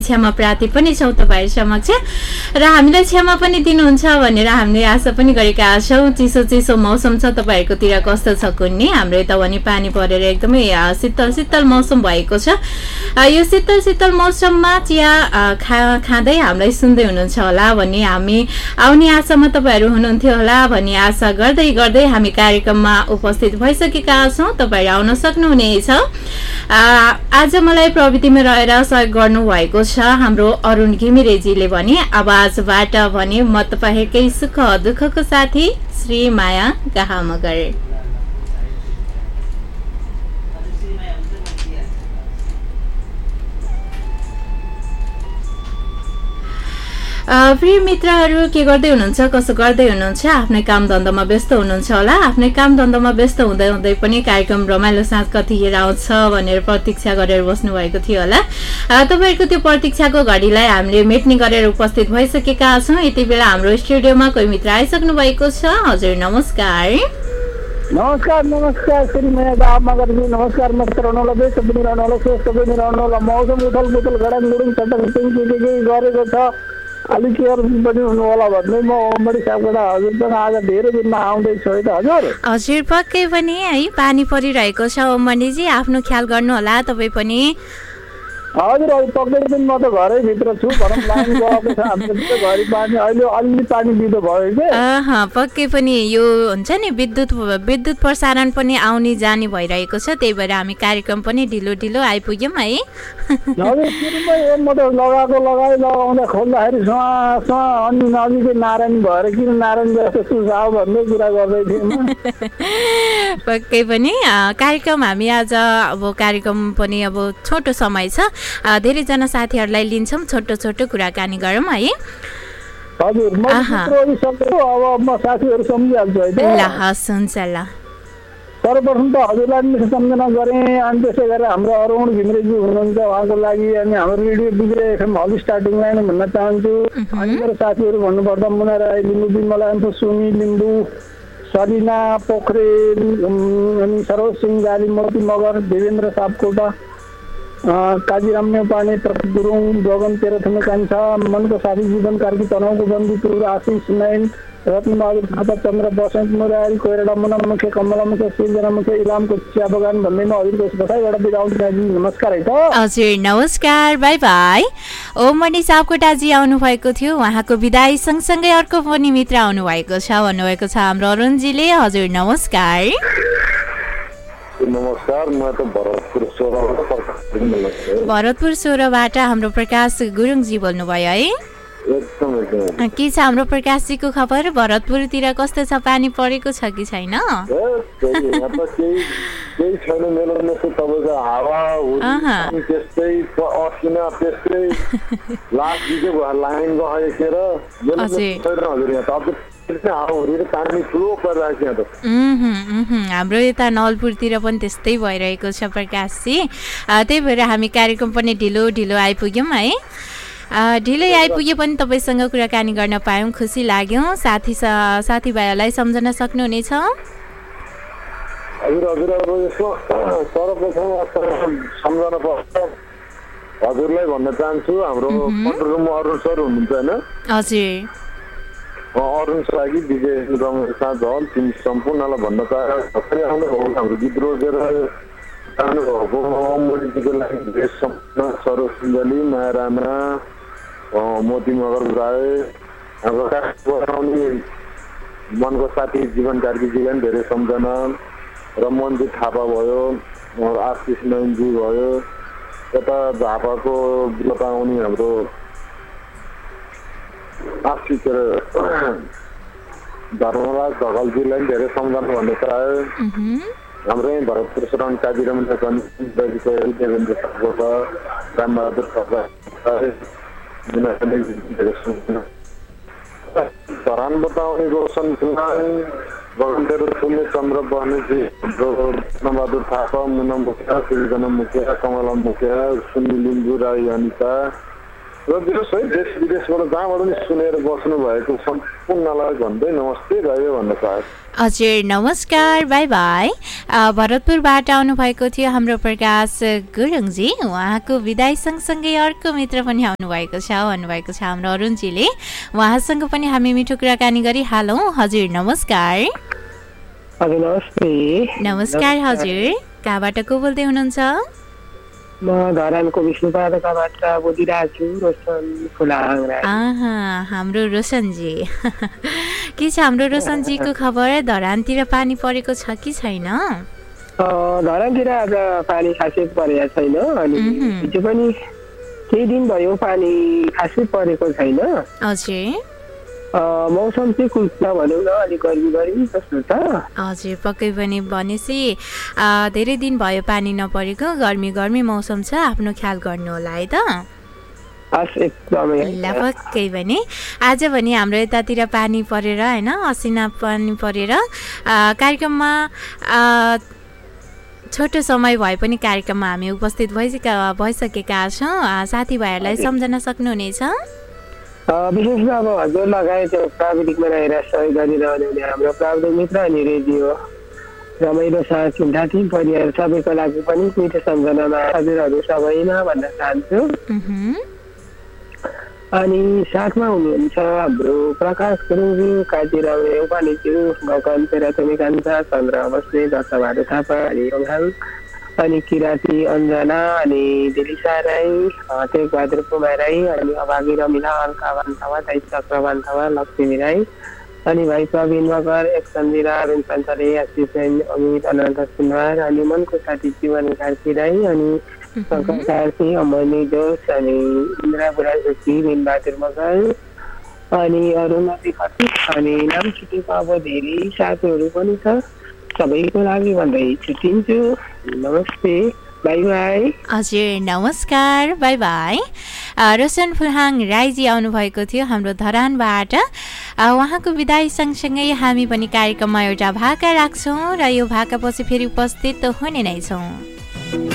क्षमा प्रार्थी पनि छौँ तपाईहरु समक्ष र हामीलाई क्षमा पनि दिनुहुन्छ भनेर हामीले आशा पनि गरेका छौँ। चिसो चिसो मौसम छ, तपाईहरुकोतिर कस्तो छ कुन्नी? हाम्रो यता भने पानी परेर एकदमै शीतल शीतल मौसम भएको छ। यो शीतल शीतल मौसममा चिया खाँदै हामीलाई सुन्दै हुनुहुन्छ होला भन्ने हामी आउने आशामा तपाईहरु हुनुहुन्थ्यो होला भन्ने आशा गर्दै गर्दै हामी कार्यक्रममा उपस्थित भइसकेका छौँ। तपाईहरु आउन सक्नुहुनेछ। आज मलाई प्रविधिमा रहेर सहयोग गर्नुभएको छ हाम्रो अरुण घिमिरेजीले भने आवाजबाट भने म तपाईहरुकै सुख दुःखको साथी श्री माया गाहामगर। प्रिय मित्रहरू के गर्दै हुनुहुन्छ, कसो गर्दै हुनुहुन्छ? आफ्नै काम धन्दामा व्यस्त हुनुहुन्छ होला। आफ्नै काम धन्दामा व्यस्त हुँदै हुँदै पनि कार्यक्रम रमाइलो साँझ कतिखेर आउँछ भनेर प्रतीक्षा गरेर बस्नु भएको थियो होला। तपाईहरुको त्यो प्रतीक्षाको घडीलाई हामीले मेट्ने गरेर उपस्थित भइसकेका छौँ। यति बेला हाम्रो स्टुडियोमा कोही मित्र आइसक्नु भएको छ। हजुर नमस्कार। नमस्कार नमस्कार श्रीमाया गाहामगरजी। नमस्कार मस्त रहनुहोला, व्यस्त पनि रहनुहोला, स्वस्थ पनि रहनुहोला। मौसम उथल पुथल गडाङ गुडुङ चटक के गरेको छ, अलिक केयर पनि हुनु होला भन्दै म ओमडी साहबबाट हजुरसँग आज धेरै दिनमा आउँदैछु है त हजुर। हजुर पक्कै पनि है, पानी परिरहेको छ ओमडीजी, आफ्नो ख्याल गर्नु होला तपाईँ पनि। हजुर अहिले पक्कै पनि म त घरैभित्र छु, भनौँ लाइन गएको छ हाम्रो घरि पानी, अहिले अलि पानी दिँदो भयो कि। पक्कै पनि यो हुन्छ नि विद्युत प्रसारण पनि आउने जाने भइरहेको छ, त्यही भएर हामी कार्यक्रम पनि ढिलो ढिलो आइपुग्यौँ है। हजुर सुरुमै म त लगाउँदा खोल्दाखेरि अनि नजिकै नारायण भएर किन नारायण जस्तो सुझाव भन्दै कुरा गर्दै थिएँ। पक्कै पनि कार्यक्रम हामी आज अब कार्यक्रम पनि अब छोटो समय छ, धेरैजना साथीहरूलाई लिन्छौँ, छोटो छोटो कुराकानी गरौँ है। हजुर म अब म साथीहरू सम्झिहाल्छु है त। ल हस् हुन्छ ल। सर्वप्रथम त हजुरलाई पनि सम्झना गरेँ, अनि त्यसै गरेर हाम्रो अरुण घिमिरेजी हुनुहुन्छ उहाँको लागि, अनि हाम्रो रेडियो बिग्रे एफएम हल स्टार्टिङलाई नै भन्न चाहन्छु। अनि मेरो साथीहरू भन्नुपर्दा मुना राई लिम्बू, बिमला सुमी लिम्बू, सलिना पोखरेल, अनि सरोज सिंह गाली, मोती मगर, देवेन्द्र सापकोटा, काजीराम नेपाने, प्रतीक गुरुङ, गगन तेह्रथुमे कान्छा, मनको साथी जीवन कार्की, तनहुको बन्दीपुर, आशिष नयन, रत्नबहादुर थापा, चन्द्र बसन्त मुरारी, कोइराला मुना मुखे, कमला मुखे, सिर्जना मुखे, इलामको चिया बगान भन्दै म हजुरको बसाइबाट बिदा हुन्छु। नमस्कार है त। हजुर नमस्कार, बाई बाई। ओमडी सापकोटाजी आउनु भएको थियो, उहाँको विदाई सँगसँगै अर्को पनि मित्र आउनु भएको छ भन्नुभएको छ हाम्रो अरुणजीले। हजुर नमस्कार। नमस्कार, म त भरतपुर 16बाट हाम्रो प्रकाश गुरुङजी बोल्नुभयो है। के छ हाम्रो प्रकाशजीको खबर? भरतपुरतिर कस्तो छ, पानी परेको छ कि छैन? हाम्रो यता नलपुरतिर पनि त्यस्तै भइरहेको छ प्रकाशजी, त्यही भएर हामी कार्यक्रम पनि ढिलो ढिलो आइपुग्यौँ है। ढिलै आइपुगे पनि तपाईँसँग कुराकानी गर्न पायौँ, खुसी लाग्यो। साथीभाइहरूलाई सम्झन सक्नुहुनेछ? हजुरलाई भन्न चाहन्छु, हाम्रो कन्ट्रोल अरुण सर हुनुहुन्छ होइन? हजुर अरुण सर लागि विजय रमेश झल तिमी सम्पूर्णलाई भन्न चाहे हाम्रो गीत रोजेर जानुभएको मोदीजीको लागि देश सम्पूर्ण सरोज सिंहली, माया राणा, मोती मगर राय, बनाउने मनको साथी जीवन कार्कीजीलाई पनि धेरै सम्झना, र मन्जित थापा भयो, आशिष नयनजी भयो, यता झापाको बिलता आउने हाम्रो आशिष धर्मराज ढकालजीलाई पनि धेरै सम्झना भन्ने चाहे। हाम्रो यहीँ भरतपुर सराउन काजीराम देवेन्द्र सापकोटा, रामबहादुर थापा, धरानबाट आउने रोशन खुलान, गगनटेर थुमे, चन्द्र बहनेजी, रत्नबहादुर थापा, मुना मुखिया, सृजना मुखिया, कमला मुखिया, सुनी लिम्बू राई, अनिता, र दिनुहोस् है, देश विदेशबाट जहाँबाट पनि सुनेर बस्नु भएको सम्पूर्णलाई भन्दै नमस्ते रह्यो भन्न चाहन्छु। हजुर नमस्कार, बाई बाई। भरतपुरबाट आउनुभएको थियो हाम्रो प्रकाश गुरुङजी। उहाँको विदाई सँगसँगै अर्को मित्र पनि आउनुभएको छ भन्नुभएको छ हाम्रो अरुणजीले। उहाँसँग पनि हामी मिठो कुराकानी गरिहालौँ। हजुर नमस्कार। हजुर नमस्ते। नमस्कार हजुर, कहाँबाट को बोल्दै हुनुहुन्छ? म धरानको विष्णुपादकाबाट बोलिरहेको छु, रोशन फुलाङ। हाम्रो रोशनजी के छ हाम्रो रोशनजीको खबर? धरानतिर पानी परेको छ कि छैन? धरानतिर आज पानी खासै परेको छैन, अनि हिजो पनि केही दिन भयो पानी खासै परेको छैन। हजुर मौसम चाहिँ कुल्छ भनौँ न, अलिक गर्मी जस्तो छ। हजुर पक्कै पनि भनेपछि धेरै दिन भयो पानी नपरेको, गर्मी मौसम छ। आफ्नो ख्याल गर्नु होला है त। ल पक्कै पनि। आज भने हाम्रो यतातिर पानी परेर होइन, असिना पानी परेर कार्यक्रममा छोटो समय भए पनि कार्यक्रममा हामी उपस्थित भइसकेका छौँ। साथीभाइहरूलाई सम्झन सक्नुहुनेछ? विशेष त अब हजुर लगायत प्राविधिकमा रहेर सहयोग गरिरहनु हुने हाम्रो प्राविधिक मित्र अनि रेडियो रमाइलो साथ चिन्ताती परिवार सबैको लागि पनि मिठो सम्झनामा हजुरहरू सबैमा भन्न चाहन्छु। अनि साथमा हुनुहुन्छ हाम्रो प्रकाश गुरुङज्यू, काजी राउने उपानेज्यू, गगन पेराथमी कान्छा, चन्द्र बस्ने, दत्तबहादुर थापा, हरिरङ, अनि किराती अञ्जना, अनि दिलिसा राई, तेगबहादुर कुमार राई, अनि अभागी रमिला, अलका बान्थावा, दाइ चक्रवान थावा, लक्ष्मी राई, अनि भाइ प्रवीण मगर, एक सन्जिरा, अरुण सञ्चारी, आशिष जैन, अमित अनन्त सुनवार, अनि मनको साथी जीवन कार्की राई, अनि शङ्कर कार्की, अमनी जोस, अनि इन्द्रा बुढाजोकी, बिनबहादुर मगर, अनि अरुणती खती, अनि नाम छुटेको अब धेरै साथीहरू पनि छ। सबैको लागि भन्दै छुट्टिन्छु। नमस्ते, बाई बाई। हजुर नमस्कार, बाई बाई। रोशन फुलहाङ राईजी आउनुभएको थियो हाम्रो धरानबाट। उहाँको विदाई सँगसँगै हामी पनि कार्यक्रममा एउटा भाका राख्छौँ र यो भाकापछि फेरि उपस्थित हुने नै छौँ।